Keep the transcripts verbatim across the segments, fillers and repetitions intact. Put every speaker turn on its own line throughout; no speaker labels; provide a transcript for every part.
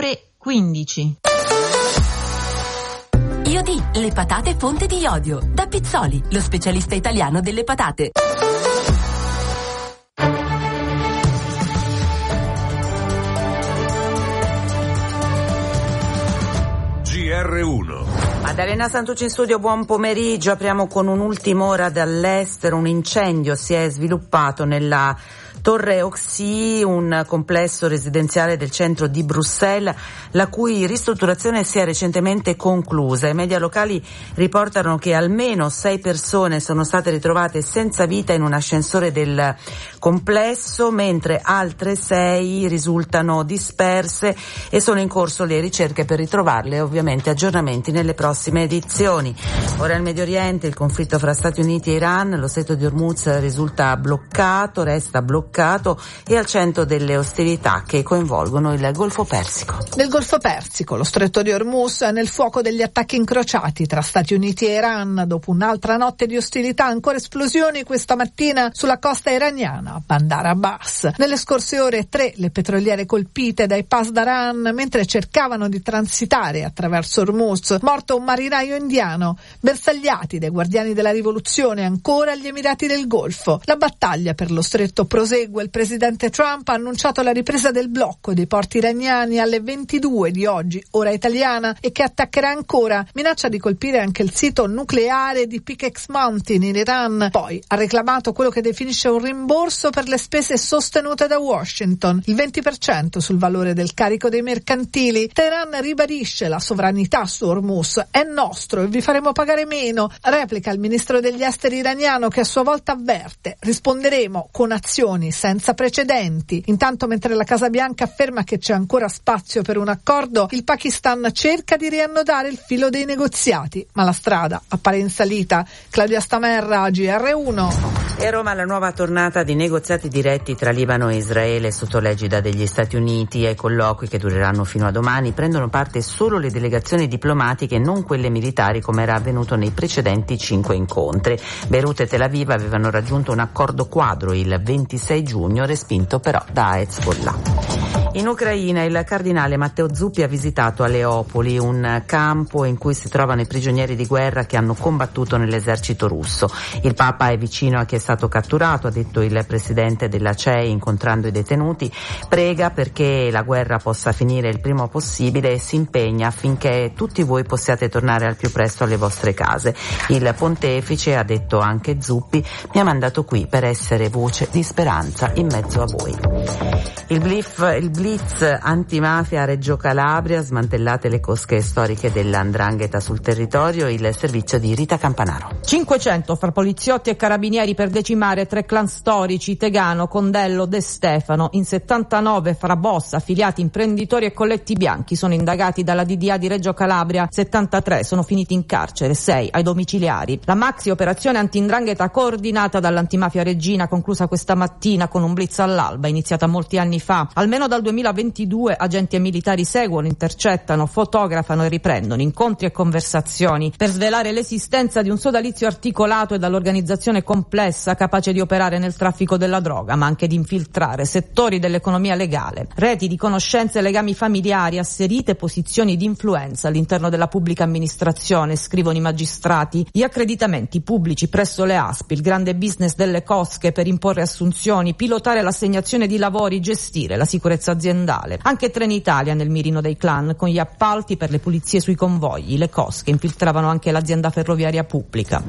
ore quindici.
Iodi, le patate fonte di iodio. Da Pizzoli, lo specialista italiano delle patate.
G R uno.
Maddalena Santucci in studio, buon pomeriggio. Apriamo con un'ultima ora dall'estero. Un incendio si è sviluppato nella Torre Oxy, un complesso residenziale del centro di Bruxelles, la cui ristrutturazione si è recentemente conclusa. I media locali riportano che almeno sei persone sono state ritrovate senza vita in un ascensore del complesso, mentre altre sei risultano disperse e sono in corso le ricerche per ritrovarle e ovviamente aggiornamenti nelle prossime edizioni. Ora il Medio Oriente, il conflitto fra Stati Uniti e Iran, lo stretto di Hormuz risulta bloccato, resta bloccato e al centro delle ostilità che coinvolgono il Golfo Persico.
Nel Golfo Persico, lo stretto di Hormuz è nel fuoco degli attacchi incrociati tra Stati Uniti e Iran. Dopo un'altra notte di ostilità, ancora esplosioni questa mattina sulla costa iraniana, Bandar Abbas. Nelle scorse ore tre le petroliere colpite dai Pasdaran mentre cercavano di transitare attraverso Hormuz. Morto un marinaio indiano. Bersagliati dai guardiani della rivoluzione ancora gli Emirati del Golfo. La battaglia per lo stretto prosegue. Il presidente Trump ha annunciato la ripresa del blocco dei porti iraniani alle ventidue di oggi, ora italiana, e che attaccherà ancora. Minaccia di colpire anche il sito nucleare di Pickex Mountain in Iran. Poi ha reclamato quello che definisce un rimborso per le spese sostenute da Washington, il venti per cento sul valore del carico dei mercantili. Teheran ribadisce la sovranità su Hormuz. È nostro e vi faremo pagare meno, replica il ministro degli esteri iraniano, che a sua volta avverte: risponderemo con azioni senza precedenti. Intanto, mentre la Casa Bianca afferma che c'è ancora spazio per un accordo, il Pakistan cerca di riannodare il filo dei negoziati, ma la strada appare in salita. Claudia Stamerra, G R uno.
E a Roma la nuova tornata di negoziati diretti tra Libano e Israele sotto l'egida degli Stati Uniti. Ai colloqui, che dureranno fino a domani, prendono parte solo le delegazioni diplomatiche, non quelle militari come era avvenuto nei precedenti cinque incontri. Beirut e Tel Aviv avevano raggiunto un accordo quadro il ventisei giugno, respinto però da Hezbollah. In Ucraina il cardinale Matteo Zuppi ha visitato a Leopoli, un campo in cui si trovano i prigionieri di guerra che hanno combattuto nell'esercito russo. Il Papa è vicino a chi è stato catturato, ha detto il presidente della C E I incontrando i detenuti, prega perché la guerra possa finire il prima possibile e si impegna affinché tutti voi possiate tornare al più presto alle vostre case. Il pontefice, ha detto anche Zuppi, mi ha mandato qui per essere voce di speranza in mezzo a voi. Il blitz, il blitz antimafia a Reggio Calabria, smantellate le cosche storiche dell'Andrangheta sul territorio, il servizio di Rita Campanaro.
cinquecento fra poliziotti e carabinieri per decimare tre clan storici: Tegano, Condello, De Stefano. In settantanove fra boss, affiliati, imprenditori e colletti bianchi sono indagati dalla D D A di Reggio Calabria, settantatré sono finiti in carcere, sei ai domiciliari. La maxi operazione anti-'ndrangheta coordinata dall'antimafia reggina, conclusa questa mattina con un blitz all'alba, iniziata molti anni fa. Almeno dal duemilaventidue agenti e militari seguono, intercettano, fotografano e riprendono incontri e conversazioni per svelare l'esistenza di un sodalizio articolato e dall'organizzazione complessa, capace di operare nel traffico della droga, ma anche di infiltrare settori dell'economia legale. Reti di conoscenze e legami familiari, asserite posizioni di influenza all'interno della pubblica amministrazione, scrivono i magistrati, gli accreditamenti pubblici presso le A S P I, il grande business delle cosche per imporre assunzioni, pilotare l'assegnazione di lavori, gestire la sicurezza aziendale. Anche Trenitalia nel mirino dei clan, con gli appalti per le pulizie sui convogli. Le cosche infiltravano anche l'azienda ferroviaria pubblica.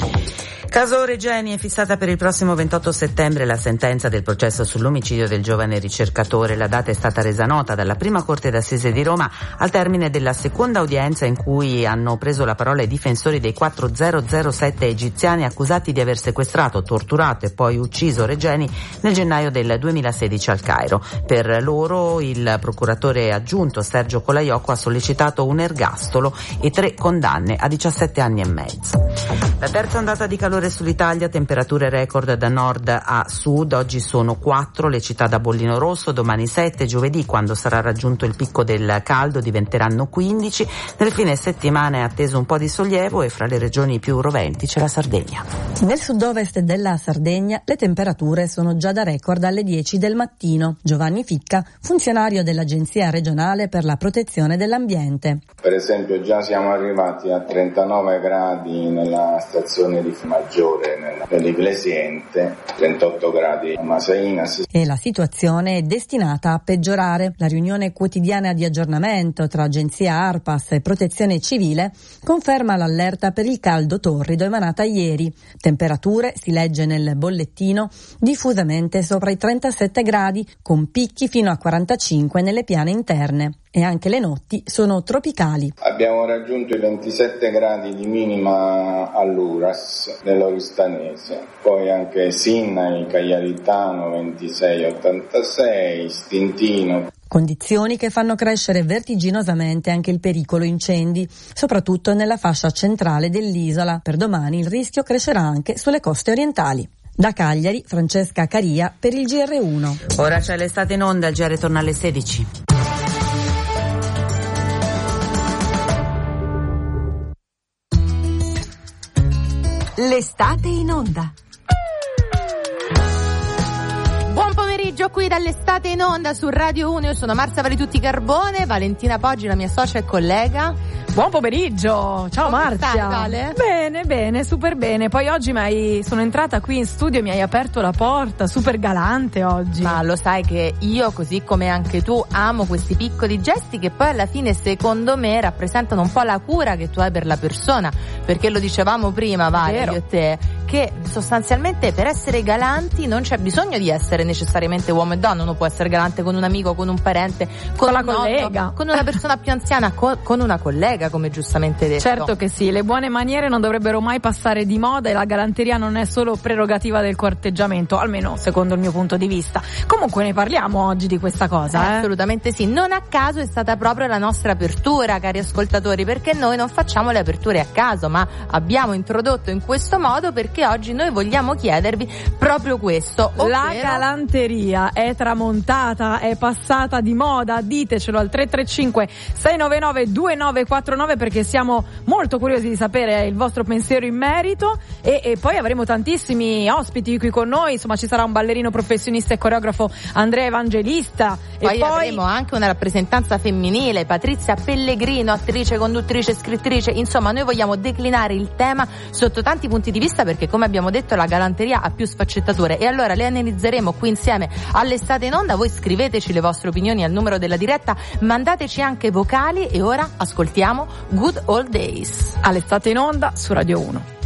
Caso Regeni, è fissata per il prossimo ventotto settembre la sentenza del processo sull'omicidio del giovane ricercatore. La data è stata resa nota dalla prima Corte d'Assise di Roma al termine della seconda udienza in cui hanno preso la parola i difensori dei quattromilasette egiziani accusati di aver sequestrato, torturato e poi ucciso Regeni nel gennaio del duemilasedici al Cairo. Per loro il procuratore aggiunto Sergio Colaiocco ha sollecitato un ergastolo e tre condanne a diciassette anni e mezzo. La terza ondata di calore resto d'Italia temperature record da nord a sud, oggi sono quattro le città da bollino rosso, domani sette, giovedì quando sarà raggiunto il picco del caldo diventeranno quindici, nel fine settimana è atteso un po' di sollievo e fra le regioni più roventi c'è la Sardegna.
Nel sud-ovest della Sardegna le temperature sono già da record alle dieci del mattino. Giovanni Ficca, funzionario dell'Agenzia regionale per la protezione dell'ambiente.
Per esempio già siamo arrivati a trentanove gradi nella stazione di Maggiore, nell'Iglesiente, trentotto gradi a Masaina.
E la situazione è destinata a peggiorare. La riunione quotidiana di aggiornamento tra Agenzia Arpas e Protezione Civile conferma l'allerta per il caldo torrido emanata ieri. Temperature, si legge nel bollettino, diffusamente sopra i trentasette gradi, con picchi fino a quarantacinque nelle piane interne. E anche le notti sono tropicali.
Abbiamo raggiunto i ventisette gradi di minima all'Uras nell'Oristanese, poi anche Sinai, Cagliaritano ventisei ottantasei, Stintino.
Condizioni che fanno crescere vertiginosamente anche il pericolo incendi, soprattutto nella fascia centrale dell'isola. Per domani il rischio crescerà anche sulle coste orientali. Da Cagliari, Francesca Caria per il G R uno.
Ora c'è l'estate in onda, il G R torna alle sedici.
L'estate in onda.
Buon pomeriggio qui dall'estate in onda su Radio uno. Io sono Marzia Valitutti Carbone, Valentina Poggi, la mia socia e collega.
Buon pomeriggio, ciao
Come
Marzia.
stai, Vale?
Bene, bene, super bene. Poi oggi mi hai, sono entrata qui in studio e mi hai aperto la porta, super galante oggi.
Ma lo sai che io, così come anche tu, amo questi piccoli gesti che poi alla fine secondo me rappresentano un po' la cura che tu hai per la persona, perché lo dicevamo prima, Vale, io e te, che sostanzialmente per essere galanti non c'è bisogno di essere necessariamente uomo e donna. Uno può essere galante con un amico, con un parente, con,
con la
un
collega,
nonno, con una persona più anziana, con, con una collega, come giustamente detto.
Certo che sì, le buone maniere non dovrebbero mai passare di moda e la galanteria non è solo prerogativa del corteggiamento, almeno secondo il mio punto di vista. Comunque ne parliamo oggi di questa cosa, eh?
Assolutamente sì, non a caso è stata proprio la nostra apertura, cari ascoltatori, perché noi non facciamo le aperture a caso, ma abbiamo introdotto in questo modo perché oggi noi vogliamo chiedervi proprio questo, ovvero...
La galanteria è tramontata, è passata di moda, ditecelo al tre tre cinque sei nove nove due nove quattro nove perché siamo molto curiosi di sapere il vostro pensiero in merito e, e poi avremo tantissimi ospiti qui con noi, insomma ci sarà un ballerino professionista e coreografo Andrea Evangelista
poi,
e poi
avremo anche una rappresentanza femminile, Patrizia Pellegrino, attrice, conduttrice, scrittrice, insomma noi vogliamo declinare il tema sotto tanti punti di vista perché come abbiamo detto la galanteria ha più sfaccettature e allora le analizzeremo qui insieme all'estate in onda. Voi scriveteci le vostre opinioni al numero della diretta, mandateci anche vocali e ora ascoltiamo Good Old Days
all'estate in onda su Radio uno.